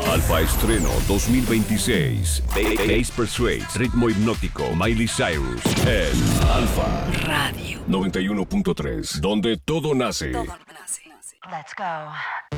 Alfa Estreno 2026. Bass Persuades, Ritmo Hipnótico, Miley Cyrus. En Alfa Radio 91.3, donde todo nace. Let's go.